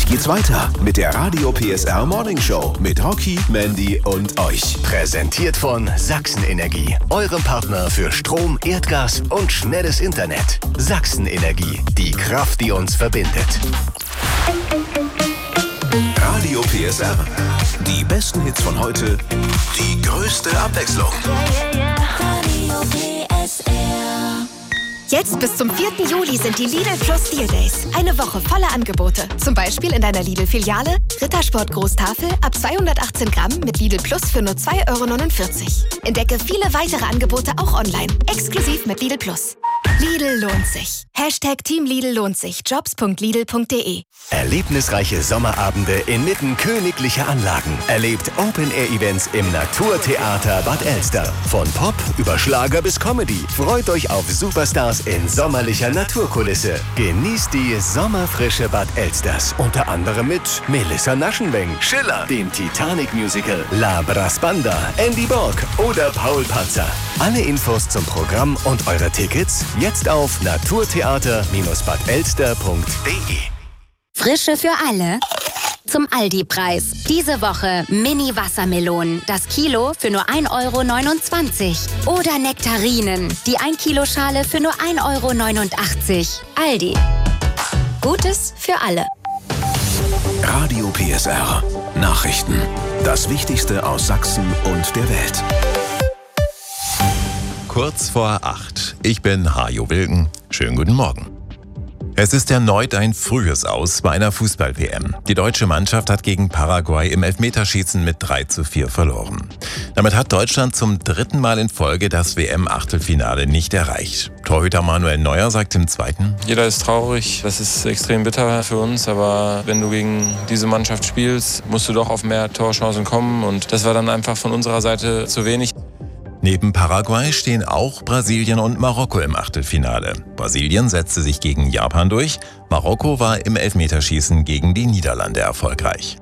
Gleich geht's weiter mit der Radio PSR Morning Show mit Rocky, Mandy und euch. Präsentiert von Sachsenenergie, eurem Partner für Strom, Erdgas und schnelles Internet. Sachsenenergie, die Kraft, die uns verbindet. Radio PSR. Die besten Hits von heute, die größte Abwechslung. Radio PSR. Jetzt bis zum 4. Juli sind die Lidl Plus Deal Days. Eine Woche voller Angebote. Zum Beispiel in deiner Lidl-Filiale Rittersport Großtafel ab 218 Gramm mit Lidl Plus für nur 2,49 €. Entdecke viele weitere Angebote auch online. Exklusiv mit Lidl Plus. Lidl lohnt sich. Team Lidl lohnt sich. Jobs.lidl.de. Erlebnisreiche Sommerabende inmitten königlicher Anlagen. Erlebt Open-Air-Events im Naturtheater Bad Elster. Von Pop über Schlager bis Comedy. Freut euch auf Superstars in sommerlicher Naturkulisse. Genießt die sommerfrische Bad Elsters. Unter anderem mit Melissa Naschenweng, Schiller, dem Titanic-Musical, La Brasbanda, Andy Borg oder Paul Panzer. Alle Infos zum Programm und eure Tickets jetzt auf naturtheater-badelster.de. Frische für alle zum Aldi-Preis. Diese Woche Mini-Wassermelonen. Das Kilo für nur 1,29 €. Oder Nektarinen. Die 1-Kilo-Schale für nur 1,89 €. Aldi. Gutes für alle. Radio PSR. Nachrichten. Das Wichtigste aus Sachsen und der Welt. Kurz vor 8. Ich bin Hajo Wilken. Schönen guten Morgen. Es ist erneut ein frühes Aus bei einer Fußball-WM. Die deutsche Mannschaft hat gegen Paraguay im Elfmeterschießen mit 3:4 verloren. Damit hat Deutschland zum 3. Mal in Folge das WM-Achtelfinale nicht erreicht. Torhüter Manuel Neuer sagt im Zweiten: Jeder ist traurig, das ist extrem bitter für uns, aber wenn du gegen diese Mannschaft spielst, musst du doch auf mehr Torchancen kommen und das war dann einfach von unserer Seite zu wenig. Neben Paraguay stehen auch Brasilien und Marokko im Achtelfinale. Brasilien setzte sich gegen Japan durch, Marokko war im Elfmeterschießen gegen die Niederlande erfolgreich.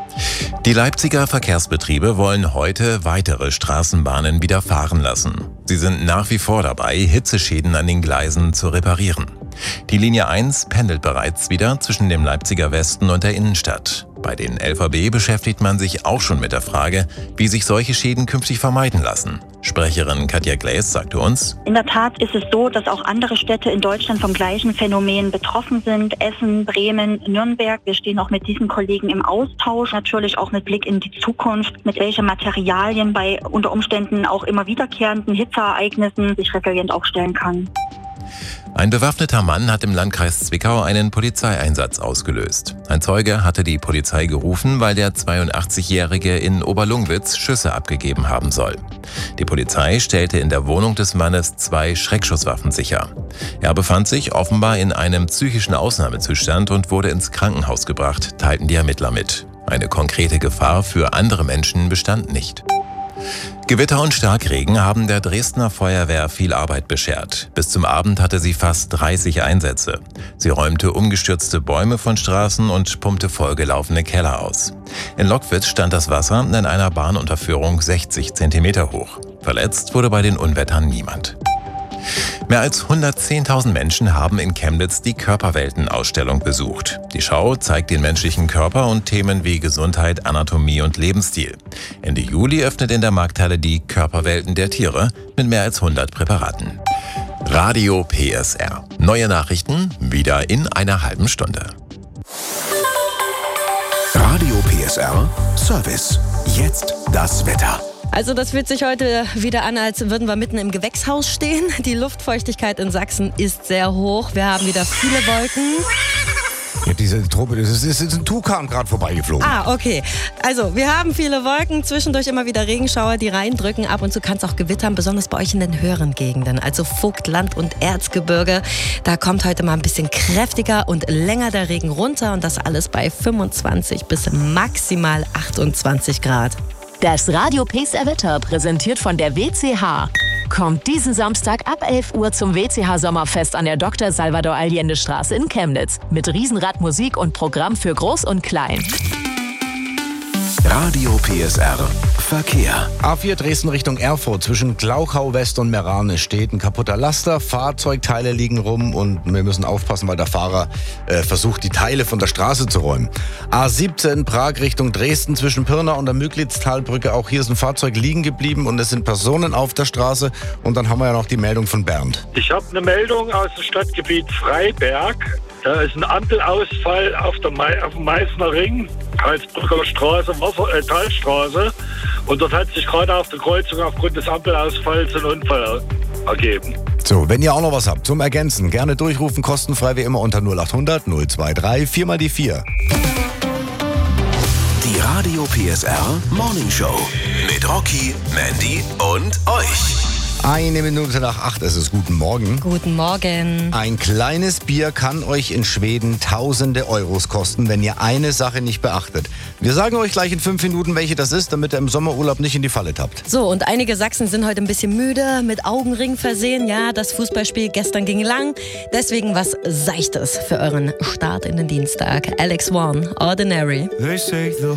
Die Leipziger Verkehrsbetriebe wollen heute weitere Straßenbahnen wieder fahren lassen. Sie sind nach wie vor dabei, Hitzeschäden an den Gleisen zu reparieren. Die Linie 1 pendelt bereits wieder zwischen dem Leipziger Westen und der Innenstadt. Bei den LVB beschäftigt man sich auch schon mit der Frage, wie sich solche Schäden künftig vermeiden lassen. Sprecherin Katja Gläs sagte uns: In der Tat ist es so, dass auch andere Städte in Deutschland vom gleichen Phänomen betroffen sind. Essen, Bremen, Nürnberg. Wir stehen auch mit diesen Kollegen im Austausch, natürlich auch mit Blick in die Zukunft, mit welchen Materialien bei unter Umständen auch immer wiederkehrenden Hitzeereignissen sich resilient aufstellen kann. Ein bewaffneter Mann hat im Landkreis Zwickau einen Polizeieinsatz ausgelöst. Ein Zeuge hatte die Polizei gerufen, weil der 82-Jährige in Oberlungwitz Schüsse abgegeben haben soll. Die Polizei stellte in der Wohnung des Mannes 2 Schreckschusswaffen sicher. Er befand sich offenbar in einem psychischen Ausnahmezustand und wurde ins Krankenhaus gebracht, teilten die Ermittler mit. Eine konkrete Gefahr für andere Menschen bestand nicht. Gewitter und Starkregen haben der Dresdner Feuerwehr viel Arbeit beschert. Bis zum Abend hatte sie fast 30 Einsätze. Sie räumte umgestürzte Bäume von Straßen und pumpte vollgelaufene Keller aus. In Lockwitz stand das Wasser in einer Bahnunterführung 60 Zentimeter hoch. Verletzt wurde bei den Unwettern niemand. Mehr als 110.000 Menschen haben in Chemnitz die Körperwelten-Ausstellung besucht. Die Schau zeigt den menschlichen Körper und Themen wie Gesundheit, Anatomie und Lebensstil. Ende Juli öffnet in der Markthalle die Körperwelten der Tiere mit mehr als 100 Präparaten. Radio PSR. Neue Nachrichten wieder in einer halben Stunde. Radio PSR Service. Jetzt das Wetter. Also das fühlt sich heute wieder an, als würden wir mitten im Gewächshaus stehen. Die Luftfeuchtigkeit in Sachsen ist sehr hoch. Wir haben wieder viele Wolken. Ja, diese Truppe, das ist ein Tukan gerade vorbeigeflogen. Ah, okay. Also, wir haben viele Wolken, zwischendurch immer wieder Regenschauer, die reindrücken. Ab und zu kann es auch gewittern, besonders bei euch in den höheren Gegenden. Also Vogtland und Erzgebirge. Da kommt heute mal ein bisschen kräftiger und länger der Regen runter. Und das alles bei 25 bis maximal 28 Grad. Das Radio PSR Wetter, präsentiert von der WCH. Kommt diesen Samstag ab 11 Uhr zum WCH Sommerfest an der Dr. Salvador Allende Straße in Chemnitz. Mit Riesenradmusik und Programm für Groß und Klein. Radio PSR Verkehr. A4 Dresden Richtung Erfurt zwischen Glauchau West und Merane steht ein kaputter Laster. Fahrzeugteile liegen rum und wir müssen aufpassen, weil der Fahrer versucht, die Teile von der Straße zu räumen. A17 Prag Richtung Dresden zwischen Pirna und der Müglitztalbrücke. Auch hier ist ein Fahrzeug liegen geblieben und es sind Personen auf der Straße. Und dann haben wir ja noch die Meldung von Bernd. Ich habe eine Meldung aus dem Stadtgebiet Freiberg. Da ist ein Ampelausfall auf dem Meißner Ring, Karlsbrücker Straße, Talstraße. Und dort hat sich gerade auf der Kreuzung aufgrund des Ampelausfalls ein Unfall ergeben. So, wenn ihr auch noch was habt zum Ergänzen, gerne durchrufen, kostenfrei wie immer unter 0800 023 4 mal die 4. Die Radio PSR Morning Show mit Rocky, Mandy und euch. 1 Minute nach 8 ist es. Guten Morgen. Guten Morgen. Ein kleines Bier kann euch in Schweden tausende Euros kosten, wenn ihr eine Sache nicht beachtet. Wir sagen euch gleich in 5 Minuten, welche das ist, damit ihr im Sommerurlaub nicht in die Falle tappt. So, und einige Sachsen sind heute ein bisschen müde, mit Augenring versehen. Ja, das Fußballspiel gestern ging lang. Deswegen was Seichtes für euren Start in den Dienstag. Alex One, Ordinary.